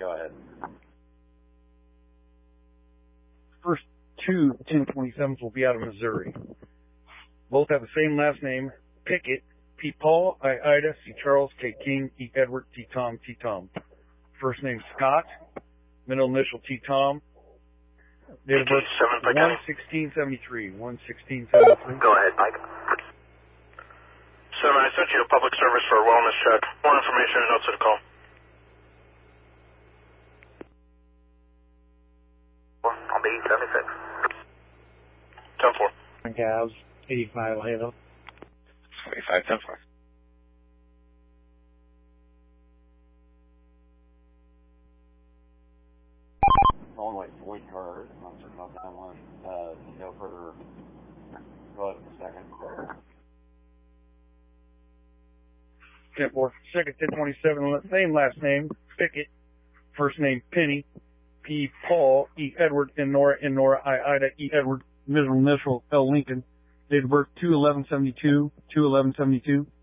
Go ahead. First two 1027s will be out of Missouri. Both have the same last name, Pickett, P. Paul, I. Ida, C. Charles, K. King, E. Edward, T. Tom, T. Tom. First name Scott, middle initial T. Tom. Date of birth 1/16/73. 1/16/73. Go ahead, Mike. 7, I sent you a public service for a wellness check. More information and notes to the call. I'll be 76. 10-4. Cavs, 85 Halo. 25, 10-4. Only like 40 cars. I'm not certain about that one. No further. Go ahead for a second. 10-4. Second 1027, same last name, Pickett. First name Penny, P. Paul, E. Edward, N. Nora, I. Ida, E. Edward, middle initial L. Lincoln. Date of birth 2/11/72. 2/11/72.